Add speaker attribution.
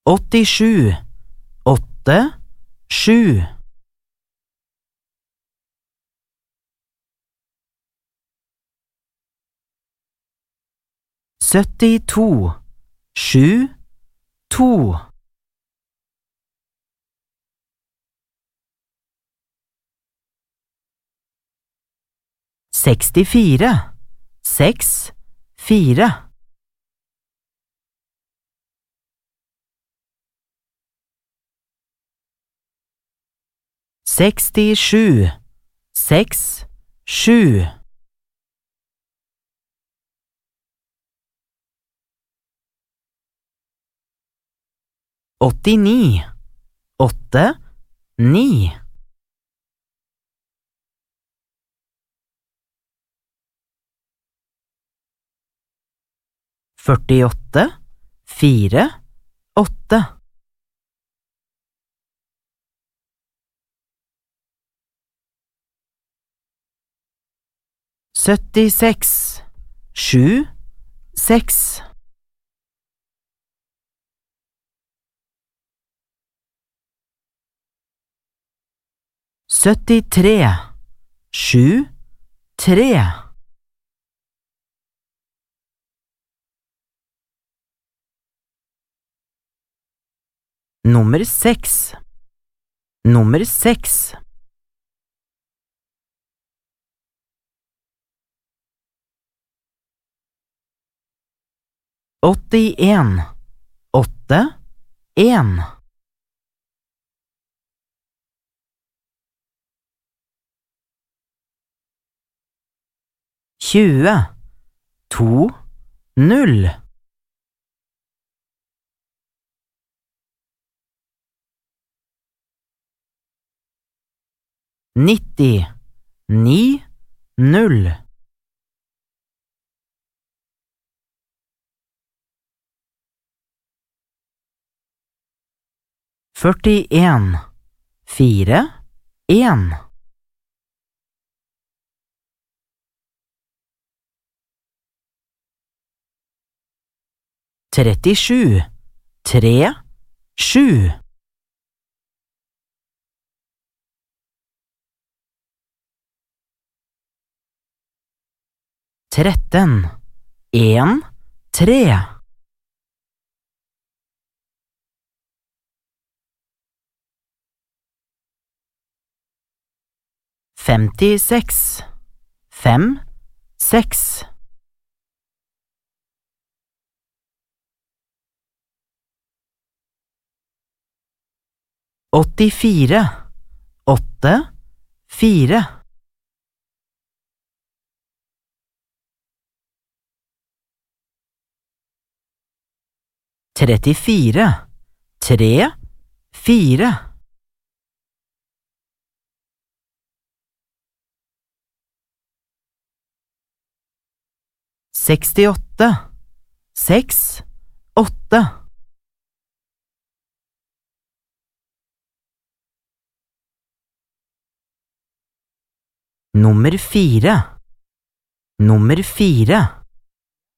Speaker 1: 87, 8, 7. 72, 7, 2. 64, 6, 4. 67, 6, 7. 89, 8, 9. 48, 4, 8. 76, 7, 6. 73, 7, 3. 6, 6. 81, 8, 1. 20, 2, 0. 90, 9, 0. 41, 4, 1. 37, 3, 7. 13, 1, 3. 56, 5, 6. 84, 8, 4. 34, 3, 4. 68, 6, 8. 4, 4.